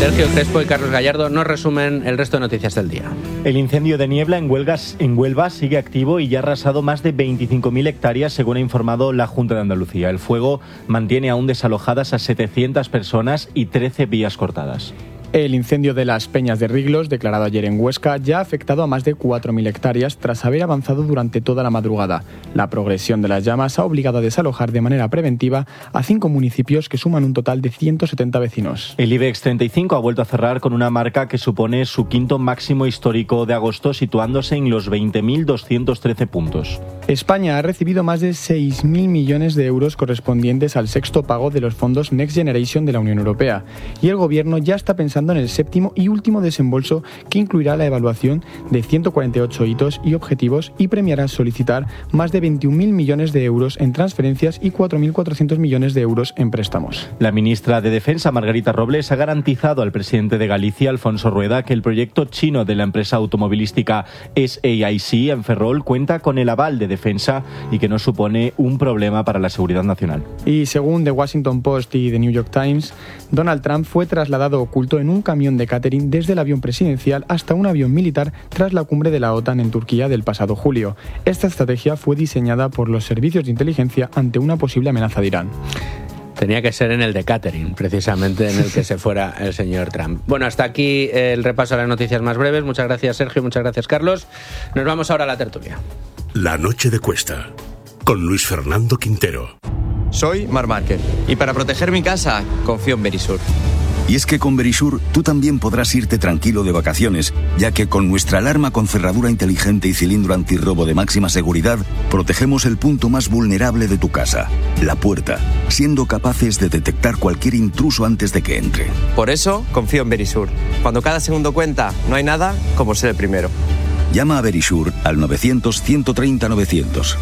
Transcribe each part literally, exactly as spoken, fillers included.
Sergio Crespo y Carlos Gallardo nos resumen el resto de noticias del día. El incendio de niebla en, Huelgas, en Huelva sigue activo y ya ha arrasado más de veinticinco mil hectáreas, según ha informado la Junta de Andalucía. El fuego mantiene aún desalojadas a setecientas personas y trece vías cortadas. El incendio de las Peñas de Riglos, declarado ayer en Huesca, ya ha afectado a más de cuatro mil hectáreas tras haber avanzado durante toda la madrugada. La progresión de las llamas ha obligado a desalojar de manera preventiva a cinco municipios que suman un total de ciento setenta vecinos. El IBEX treinta y cinco ha vuelto a cerrar con una marca que supone su quinto máximo histórico de agosto, situándose en los veinte mil doscientos trece puntos. España ha recibido más de seis mil millones de euros correspondientes al sexto pago de los fondos Next Generation de la Unión Europea, y el Gobierno ya está pensando en el séptimo y último desembolso, que incluirá la evaluación de ciento cuarenta y ocho hitos y objetivos y premiará solicitar más de veintiún mil millones de euros en transferencias y cuatro mil cuatrocientos millones de euros en préstamos. La ministra de Defensa, Margarita Robles, ha garantizado al presidente de Galicia, Alfonso Rueda, que el proyecto chino de la empresa automovilística S A I C en Ferrol cuenta con el aval de defensa y que no supone un problema para la seguridad nacional. Y según The Washington Post y The New York Times, Donald Trump fue trasladado oculto en un camión de catering desde el avión presidencial hasta un avión militar tras la cumbre de la OTAN en Turquía del pasado julio. Esta estrategia fue diseñada por los servicios de inteligencia ante una posible amenaza de Irán. Tenía que ser en el de catering, precisamente en el que se fuera el señor Trump. Bueno, hasta aquí el repaso a las noticias más breves. Muchas gracias, Sergio, muchas gracias, Carlos. Nos vamos ahora a la tertulia. La noche de Cuesta, con Luis Fernando Quintero. Soy Marc Márquez y para proteger mi casa confío en Verisur. Y es que con Verisur tú también podrás irte tranquilo de vacaciones, ya que con nuestra alarma con cerradura inteligente y cilindro antirrobo de máxima seguridad, protegemos el punto más vulnerable de tu casa, la puerta, siendo capaces de detectar cualquier intruso antes de que entre. Por eso confío en Verisur. Cuando cada segundo cuenta, no hay nada como ser el primero. Llama a Verisur al novecientos, ciento treinta, novecientos.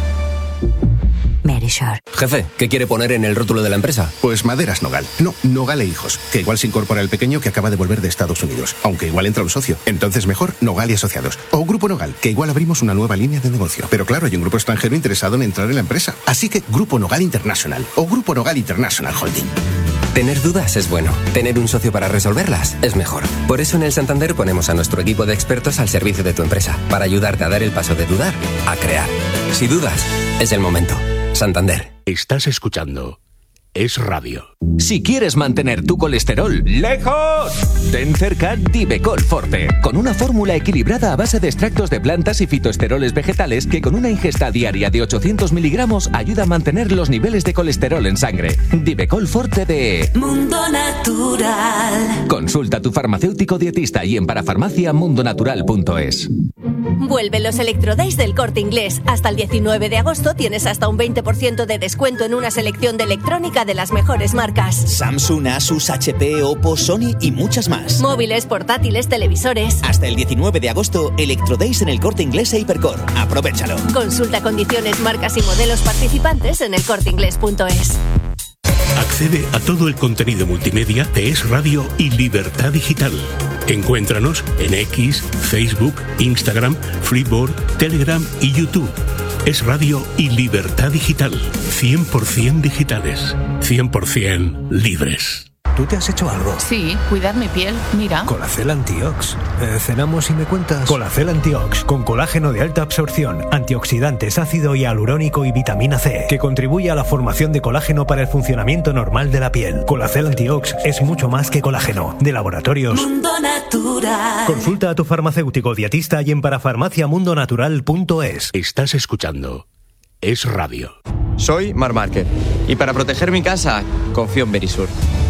Verisur. Jefe, ¿qué quiere poner en el rótulo de la empresa? Pues Maderas Nogal. No, Nogal e Hijos. Que igual se incorpora el pequeño que acaba de volver de Estados Unidos. Aunque igual entra un socio. Entonces mejor Nogal y Asociados. O Grupo Nogal, que igual abrimos una nueva línea de negocio. Pero claro, hay un grupo extranjero interesado en entrar en la empresa. Así que Grupo Nogal International. O Grupo Nogal International Holding. Tener dudas es bueno. Tener un socio para resolverlas es mejor. Por eso en el Santander ponemos a nuestro equipo de expertos al servicio de tu empresa. Para ayudarte a dar el paso de dudar a crear. Si dudas, es el momento. Santander. Estás escuchando Es Radio. Si quieres mantener tu colesterol lejos, ten cerca Divecol Forte, con una fórmula equilibrada a base de extractos de plantas y fitoesteroles vegetales que con una ingesta diaria de ochocientos miligramos ayuda a mantener los niveles de colesterol en sangre. Divecol Forte de Mundo Natural. Consulta a tu farmacéutico dietista y en parafarmacia mundo natural punto es. Vuelven los Electrodays del Corte Inglés. Hasta el diecinueve de agosto tienes hasta un veinte por ciento de descuento en una selección de electrónica de las mejores marcas. Samsung, Asus, H P, Oppo, Sony y muchas más. Móviles, portátiles, televisores. Hasta el diecinueve de agosto, Electrodays en el Corte Inglés e Hipercor. Aprovéchalo. Consulta condiciones, marcas y modelos participantes en el corte inglés punto es. Accede a todo el contenido multimedia de Es Radio y Libertad Digital. Encuéntranos en X, Facebook, Instagram, Freeboard, Telegram y YouTube. Es Radio y Libertad Digital. cien por ciento digitales. cien por ciento libres. ¿Tú te has hecho algo? Sí, cuidar mi piel, mira. Colacel Antiox. Eh, ¿Cenamos y me cuentas? Colacel Antiox, con colágeno de alta absorción, antioxidantes, ácido hialurónico y vitamina C, que contribuye a la formación de colágeno para el funcionamiento normal de la piel. Colacel Antiox es mucho más que colágeno. De Laboratorios Mundo Natural. Consulta a tu farmacéutico dietista y en parafarmacia mundo natural punto es. Estás escuchando Es Radio. Soy Marc Márquez y para proteger mi casa confío en Verisur.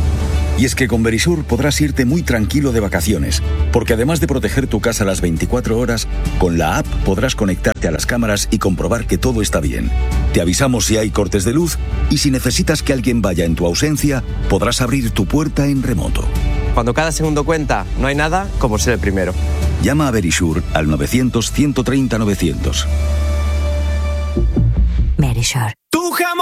Y es que con Verisur podrás irte muy tranquilo de vacaciones, porque además de proteger tu casa las veinticuatro horas, con la app podrás conectarte a las cámaras y comprobar que todo está bien. Te avisamos si hay cortes de luz y si necesitas que alguien vaya en tu ausencia, podrás abrir tu puerta en remoto. Cuando cada segundo cuenta, no hay nada como ser el primero. Llama a Verisur al novecientos, ciento treinta, novecientos. Verisur. ¡Tu jamón!